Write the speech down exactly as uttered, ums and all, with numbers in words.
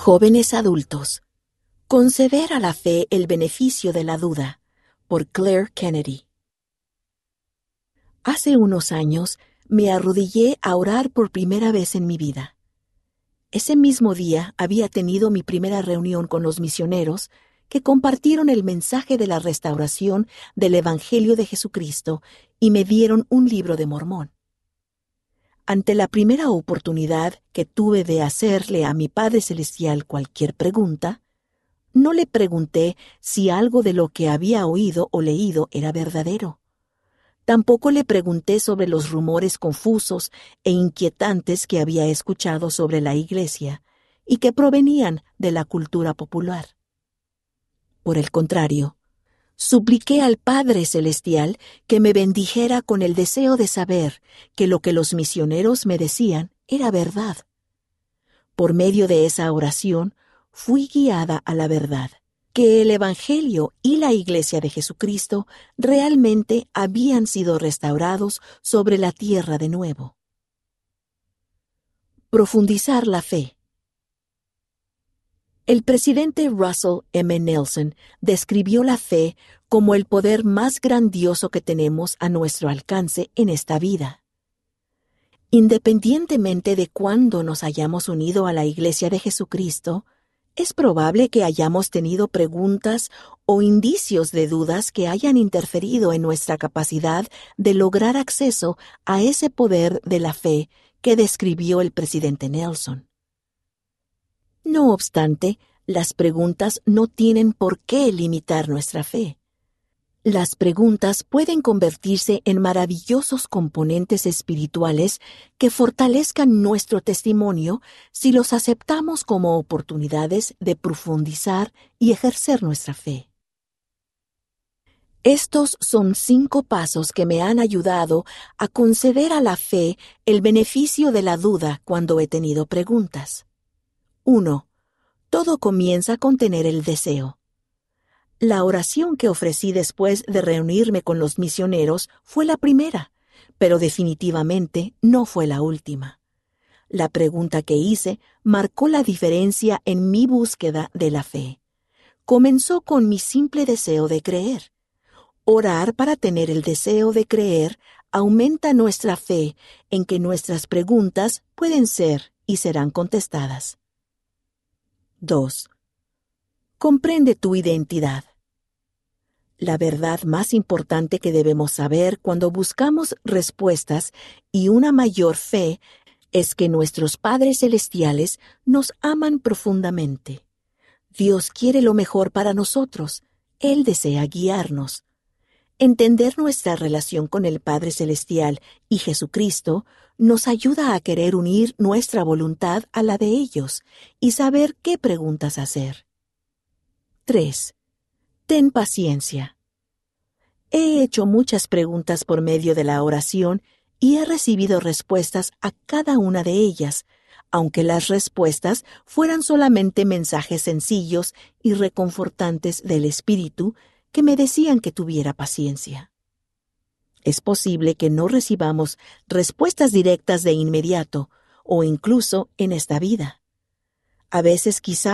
Jóvenes adultos. Conceder a la fe el beneficio de la duda, por Claire Kennedy. Hace unos años me arrodillé a orar por primera vez en mi vida. Ese mismo día había tenido mi primera reunión con los misioneros que compartieron el mensaje de la restauración del Evangelio de Jesucristo y me dieron un libro de Mormón. Ante la primera oportunidad que tuve de hacerle a mi Padre Celestial cualquier pregunta, no le pregunté si algo de lo que había oído o leído era verdadero. Tampoco le pregunté sobre los rumores confusos e inquietantes que había escuchado sobre la Iglesia y que provenían de la cultura popular. Por el contrario, supliqué al Padre Celestial que me bendijera con el deseo de saber que lo que los misioneros me decían era verdad. Por medio de esa oración, fui guiada a la verdad, que el Evangelio y la Iglesia de Jesucristo realmente habían sido restaurados sobre la tierra de nuevo. Profundizar la fe. El presidente Russell M. Nelson describió la fe como el poder más grandioso que tenemos a nuestro alcance en esta vida. Independientemente de cuándo nos hayamos unido a la Iglesia de Jesucristo, es probable que hayamos tenido preguntas o indicios de dudas que hayan interferido en nuestra capacidad de lograr acceso a ese poder de la fe que describió el presidente Nelson. No obstante, las preguntas no tienen por qué limitar nuestra fe. Las preguntas pueden convertirse en maravillosos componentes espirituales que fortalezcan nuestro testimonio si los aceptamos como oportunidades de profundizar y ejercer nuestra fe. Estos son cinco pasos que me han ayudado a conceder a la fe el beneficio de la duda cuando he tenido preguntas. uno. Todo comienza con tener el deseo. La oración que ofrecí después de reunirme con los misioneros fue la primera, pero definitivamente no fue la última. La pregunta que hice marcó la diferencia en mi búsqueda de la fe. Comenzó con mi simple deseo de creer. Orar para tener el deseo de creer aumenta nuestra fe en que nuestras preguntas pueden ser y serán contestadas. dos. Comprende tu identidad. La verdad más importante que debemos saber cuando buscamos respuestas y una mayor fe es que nuestros padres celestiales nos aman profundamente. Dios quiere lo mejor para nosotros. Él desea guiarnos. Entender nuestra relación con el Padre Celestial y Jesucristo nos ayuda a querer unir nuestra voluntad a la de ellos y saber qué preguntas hacer. tres. Ten paciencia. He hecho muchas preguntas por medio de la oración y he recibido respuestas a cada una de ellas, aunque las respuestas fueran solamente mensajes sencillos y reconfortantes del Espíritu que me decían que tuviera paciencia. Es posible que no recibamos respuestas directas de inmediato o incluso en esta vida. A veces quizá